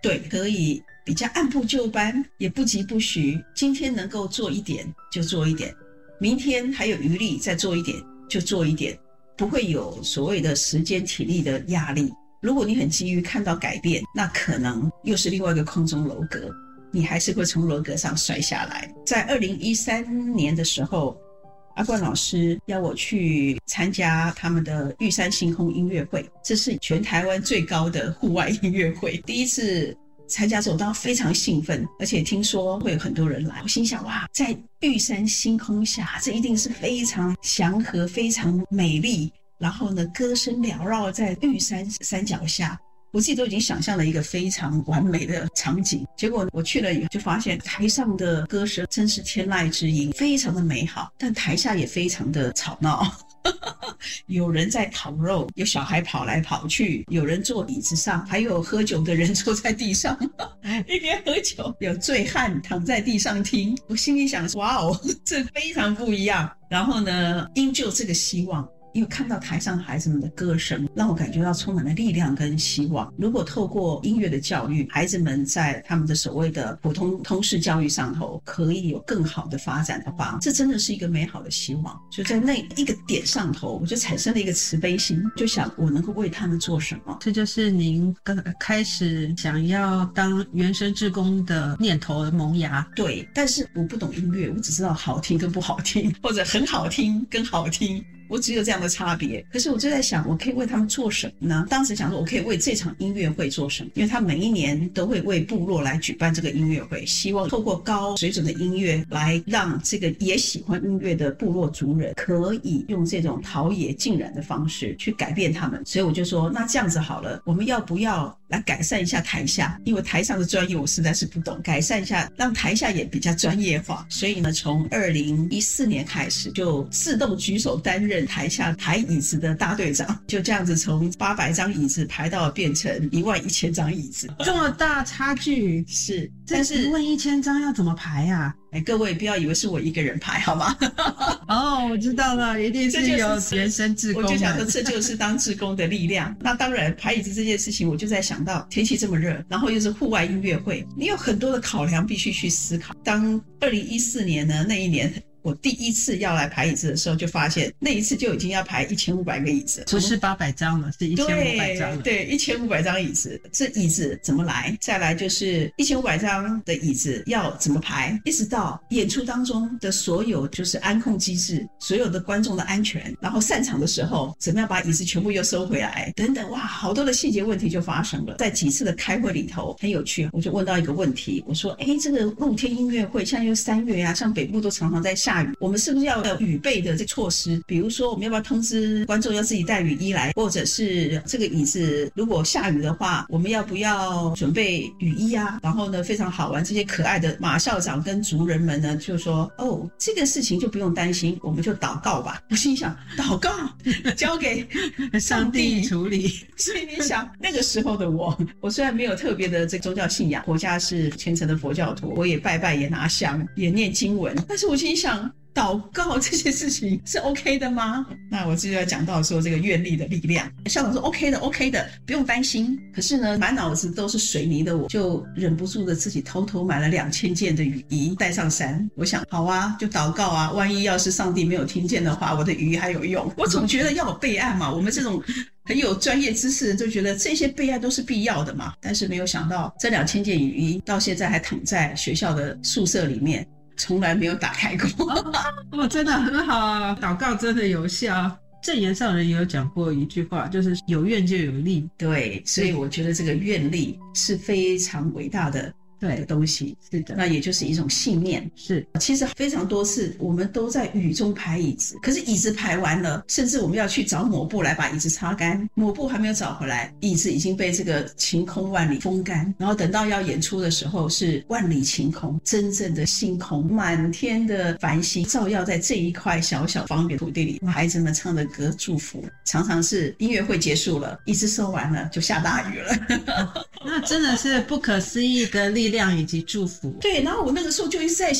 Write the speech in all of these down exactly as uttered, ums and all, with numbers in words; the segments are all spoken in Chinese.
对，可以比较按部就班，也不急不徐，今天能够做一点就做一点，明天还有余力再做一点就做一点，不会有所谓的时间体力的压力。如果你很急于看到改变，那可能又是另外一个空中楼阁，你还是会从楼阁上摔下来。在二零一三年的时候，阿冠老师要我去参加他们的玉山星空音乐会，这是全台湾最高的户外音乐会。第一次参加之后，我当时非常兴奋，而且听说会有很多人来，我心想哇，在玉山星空下，这一定是非常祥和、非常美丽，然后呢，歌声缭绕在玉山山脚下。我自己都已经想象了一个非常完美的场景，结果我去了以后就发现台上的歌声真是天籁之音，非常的美好，但台下也非常的吵闹有人在烤肉，有小孩跑来跑去，有人坐椅子上，还有喝酒的人坐在地上一边喝酒，有醉汉躺在地上听。我心里想哇哦，这非常不一样。然后呢，因就这个希望，因为看到台上孩子们的歌声，让我感觉到充满了力量跟希望。如果透过音乐的教育，孩子们在他们的所谓的普通通识教育上头可以有更好的发展的话，这真的是一个美好的希望。就在那一个点上头，我就产生了一个慈悲心，就想我能够为他们做什么。 这就是您刚开始想要当原生志工的念头的萌芽。 对，但是我不懂音乐，我只知道好听跟不好听，或者很好听跟好听，我只有这样的差别。可是我就在想，我可以为他们做什么呢？当时想说我可以为这场音乐会做什么，因为他每一年都会为部落来举办这个音乐会，希望透过高水准的音乐来让这个也喜欢音乐的部落族人可以用这种陶冶浸染的方式去改变他们。所以我就说那这样子好了，我们要不要来改善一下台下，因为台上的专业我实在是不懂，改善一下让台下也比较专业化。所以呢，从二零一四年开始就自动举手担任台下排椅子的大队长，就这样子从八百张椅子排到变成一万一千张椅子， 这么大差距。 是，但是一万一千张要怎么排啊？ 哎，各位不要以为是我一个人排好吗？ 哦，我知道了，一定是有原生志工。 我就想说这就是当志工的力量。那当然排椅子这件事情，我就在想到天气这么热，然后又是户外音乐会，你有很多的考量必须去思考。当二零一四年呢，那一年我第一次要来排椅子的时候，就发现那一次就已经要排一千五百个椅子， 不是八百张了，是一千五百张了。 对，一千五百张椅子，这椅子怎么来？再来就是一千五百张的椅子要怎么排？一直到演出当中的所有就是安控机制，所有的观众的安全，然后散场的时候怎么样把椅子全部又收回来，等等，哇，好多的细节问题就发生了。在几次的开会里头很有趣，我就问到一个问题，我说，哎，这个露天音乐会现在又三月啊，像北部都常常在下雨，我们是不是要有雨备的这措施？比如说我们要不要通知观众要自己带雨衣来，或者是这个椅子如果下雨的话，我们要不要准备雨衣啊？然后呢，非常好玩，这些可爱的马校长跟族人们呢就说，哦，这个事情就不用担心，我们就祷告吧。我心想，祷告交给上帝处理。 所以你想那个时候的我，我虽然没有特别的这个宗教信仰，国家是虔诚的佛教徒，我也拜拜也拿香也念经文，但是我心想祷告这些事情是 OK 的吗？那我就要讲到说这个愿力的力量。校长说 OK 的 OK 的，不用担心。可是呢，满脑子都是水泥的我，就忍不住的自己偷偷买了两千件的雨衣带上山。我想好啊，就祷告啊，万一要是上帝没有听见的话，我的雨衣还有用。我总觉得要有备案嘛，我们这种很有专业知识的就觉得这些备案都是必要的嘛。但是没有想到这两千件雨衣到现在还躺在学校的宿舍里面，从来没有打开过。 哦，真的很好啊，祷告真的有效。证言上人也有讲过一句话，就是有愿就有力。 对，所以我觉得这个愿力是非常伟大的对的东西。 是的， 那也就是一种信念。 是， 其实非常多次我们都在雨中排椅子，可是椅子排完了，甚至我们要去找抹布来把椅子擦干，抹布还没有找回来，椅子已经被这个晴空万里风干，然后等到要演出的时候是万里晴空，真正的星空，满天的繁星照耀在这一块小小方圆土地里，孩子们唱的歌祝福，常常是音乐会结束了，椅子收完了就下大雨了。 那真的是不可思议的力量以及祝福。 对，然后我那个时候就一直在想，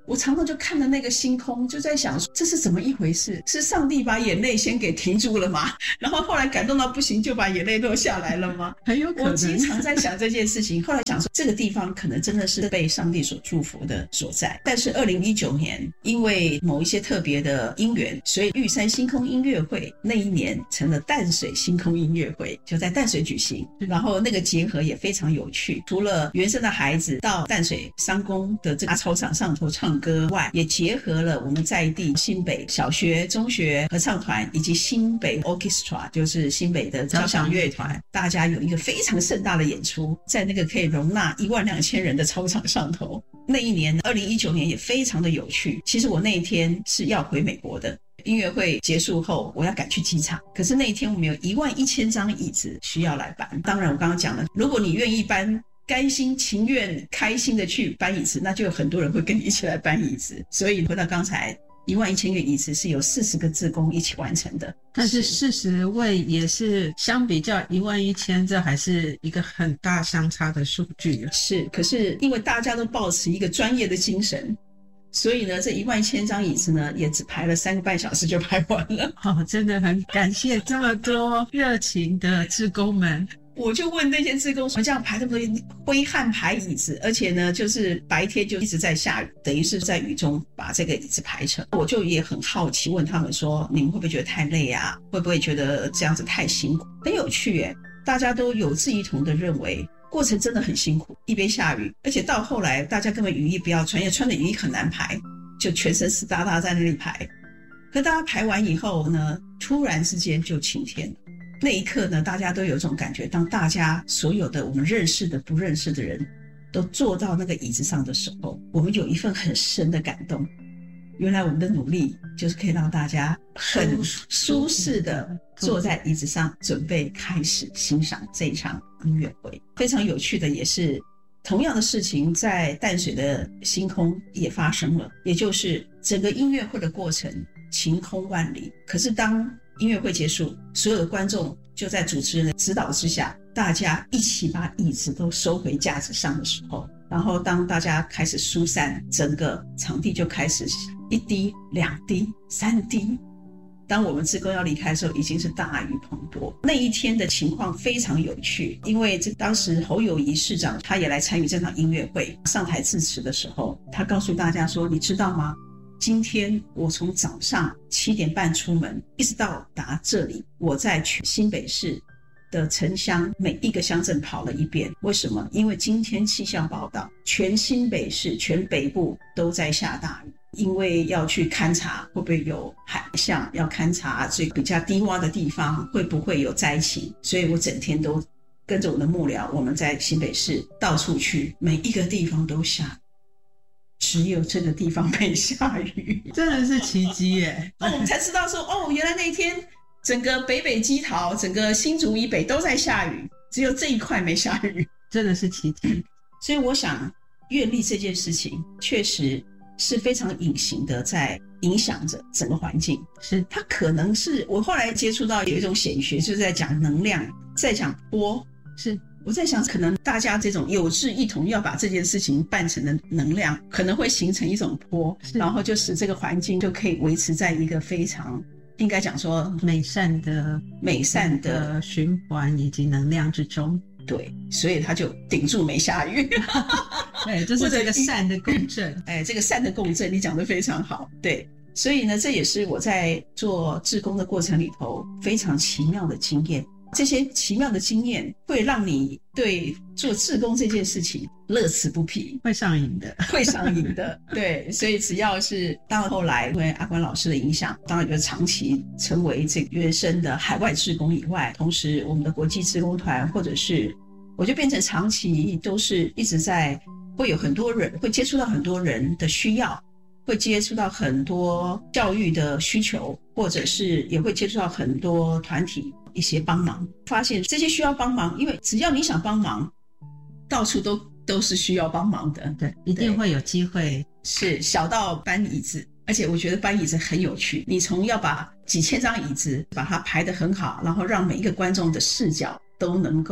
我常常就看着那个星空，就在想说这是怎么一回事？是上帝把眼泪先给停住了吗？然后后来感动到不行，就把眼泪落下来了吗？ 很有可能。 我经常在想这件事情，后来想说这个地方可能真的是被上帝所祝福的所在。但是二零一九年因为某一些特别的因缘，所以玉山星空音乐会那一年成了淡水星空音乐会，就在淡水举行。然后那个结合也非常有趣，除了原生的孩子到淡水商工的这个操场上头唱歌外，也结合了我们在地新北小学、中学合唱团以及新北 Orchestra， 就是新北的交响乐团，大家有一个非常盛大的演出，在那个可以容纳一万两千人的操场上头。那一年二零一九年也非常的有趣，其实我那一天是要回美国的，音乐会结束后我要赶去机场，可是那一天我们有一万一千张椅子需要来搬。当然我刚刚讲了，如果你愿意搬，甘心情愿开心的去搬椅子，那就有很多人会跟你一起来搬椅子。所以回到刚才一万一千个椅子是由四十个志工一起完成的， 但是四十位也是相比较一万一千，这还是一个很大相差的数据。 是，可是因为大家都抱持一个专业的精神，所以呢这一万一千张椅子呢也只排了三个半小时就排完了。 哦，真的很感谢这么多热情的志工们。 我就问那些志工说，这样排这么多挥汗排椅子，而且呢就是白天就一直在下雨，等于是在雨中把这个椅子排成。我就也很好奇问他们说，你们会不会觉得太累啊？会不会觉得这样子太辛苦？很有趣耶，大家都有志一同的认为过程真的很辛苦，一边下雨，而且到后来大家根本雨衣不要穿，因为穿的雨衣很难排，就全身湿哒哒在那里排。可大家排完以后呢，突然之间就晴天了。那一刻呢，大家都有一种感觉，当大家所有的我们认识的不认识的人都坐到那个椅子上的时候，我们有一份很深的感动。原来我们的努力就是可以让大家很舒适的坐在椅子上，准备开始欣赏这一场音乐会。非常有趣的也是，同样的事情在淡水的星空也发生了，也就是整个音乐会的过程晴空万里。可是当音乐会结束，所有的观众就在主持人的指导之下，大家一起把椅子都收回架子上的时候，然后当大家开始疏散，整个场地就开始一滴两滴三滴，当我们志工要离开的时候，已经是大雨滂沱。那一天的情况非常有趣，因为这当时侯友宜市长他也来参与这场音乐会，上台致辞的时候，他告诉大家说，你知道吗，今天我从早上七点半出门，一直到达这里，我在新北市的城乡每一个乡镇跑了一遍。为什么？因为今天气象报道，全新北市、全北部都在下大雨，因为要去勘察会不会有海象，要勘察这比较低洼的地方会不会有灾情，所以我整天都跟着我的幕僚，我们在新北市到处去，每一个地方都下雨，只有这个地方没下雨。 真的是奇迹耶。 那我们才知道说，哦，原来那一天整个北北基桃，整个新竹以北都在下雨，只有这一块没下雨， 真的是奇迹。 所以我想愿力这件事情确实是非常隐形的，在影响着整个环境。 是， 它可能是我后来接触到有一种显学，就是在讲能量，在讲波。 是， 我在想，可能大家这种有志一同要把这件事情办成的能量，可能会形成一种波，然后就使这个环境就可以维持在一个非常应该讲说美善的美善的循环以及能量之中。 对，所以他就顶住没下雨。 对，就是这个善的共振。 哎，这个善的共振，你讲得非常好。对，所以呢，这也是我在做志工的过程里头非常奇妙的经验。这些奇妙的经验会让你对做志工这件事情乐此不疲， 会上瘾的， 会上瘾的。对，所以只要是到后来，因为阿关老师的影响，当然就长期成为这个原生的海外志工以外，同时我们的国际志工团，或者是我就变成长期都是一直在会有很多人会接触到很多人的需要，会接触到很多教育的需求，或者是也会接触到很多团体一些帮忙，发现这些需要帮忙，因为只要你想帮忙，到处都都是需要帮忙的。 对，一定会有机会。 是，小到搬椅子，而且我觉得搬椅子很有趣，你从要把几千张椅子把它排得很好，然后让每一个观众的视角都能够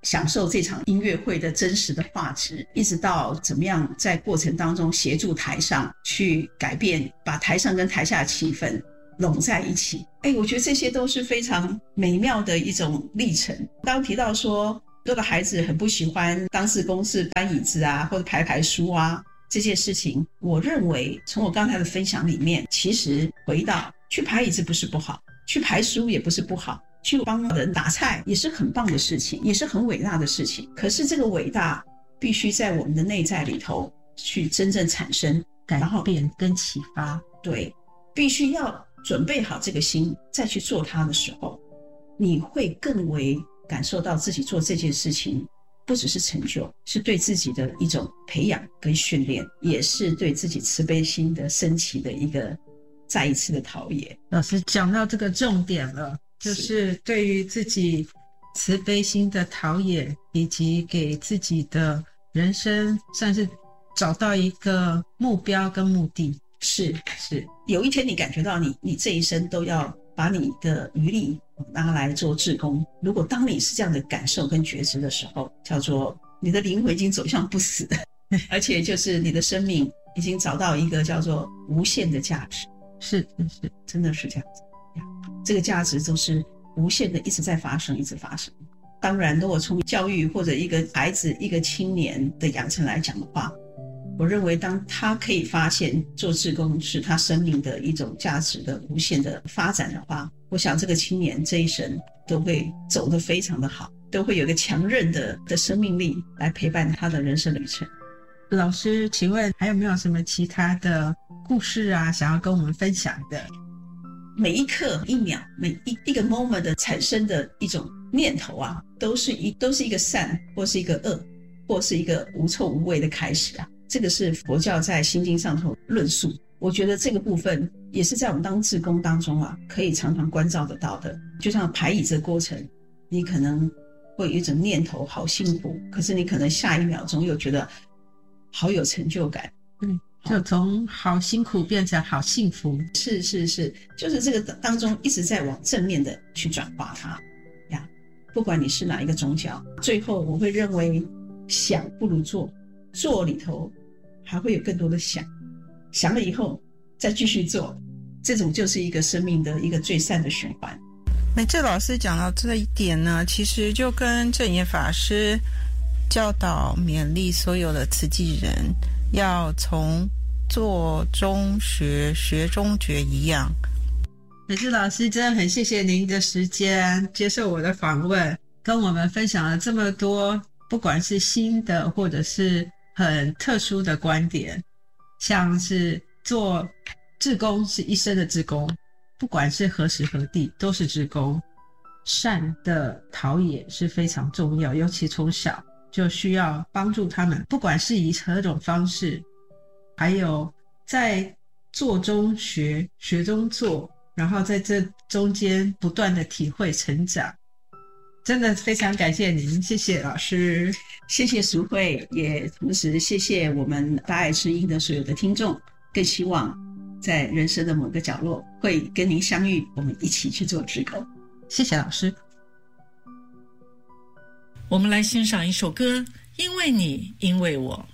享受这场音乐会的真实的画质，一直到怎么样在过程当中协助台上去改变，把台上跟台下的气氛拢在一起。哎，我觉得这些都是非常美妙的一种历程。刚刚提到说多个孩子很不喜欢当志工是搬椅子啊，或者排排书啊，这件事情我认为从我刚才的分享里面，其实回到去排椅子不是不好，去排书也不是不好，去帮人打菜也是很棒的事情，也是很伟大的事情。可是这个伟大必须在我们的内在里头去真正产生改变跟启发。 对，必须要准备好这个心再去做它的时候，你会更为感受到自己做这件事情不只是成就，是对自己的一种培养跟训练，也是对自己慈悲心的升起的一个再一次的陶冶。 老师讲到这个重点了，就是对于自己慈悲心的陶冶，以及给自己的人生算是找到一个目标跟目的。 是是，有一天你感觉到你你这一生都要把你的余力拿来做志工，如果当你是这样的感受跟觉知的时候，叫做你的灵魂已经走向不死，而且就是你的生命已经找到一个叫做无限的价值。 是是是， 真的是这样子，这个价值都是无限的，一直在发生一直发生。当然如果从教育或者一个孩子一个青年的养成来讲的话，我认为当他可以发现做志工是他生命的一种价值的无限的发展的话，我想这个青年这一生都会走得非常的好，都会有一个强韧的的生命力来陪伴他的人生旅程。 老师，请问还有没有什么其他的故事啊想要跟我们分享的？ 每一刻一秒每一一个 moment 的产生的一种念头啊，都是一都是一个善，或是一个恶，或是一个无臭无味的开始啊。这个是佛教在心经上头论述，我觉得这个部分也是在我们当志工当中啊，可以常常关照得到的。就像排椅子的过程，你可能会有一种念头好幸福，可是你可能下一秒钟又觉得好有成就感。 嗯，就从好辛苦变成好幸福。 是是是，就是这个当中一直在往正面的去转化它呀。不管你是哪一个宗教，最后我会认为想不如做，做里头还会有更多的想，想了以后再继续做，这种就是一个生命的一个最善的循环。 美智老师讲到这一点呢，其实就跟正言法师教导勉励所有的慈济人要从做中学，学中觉一样。 美智老师真的很谢谢您的时间接受我的访问，跟我们分享了这么多不管是新的或者是很特殊的观点，像是做志工是一生的志工，不管是何时何地都是志工，善的陶冶是非常重要，尤其从小就需要帮助他们，不管是以何种方式，还有在做中学，学中做，然后在这中间不断的体会成长。真的非常感谢您，谢谢老师。 谢谢淑慧，也同时谢谢我们大爱之音的所有的听众，更希望在人生的某个角落会跟您相遇，我们一起去做志工。 谢谢老师。 我们来欣赏一首歌，因为你，因为我。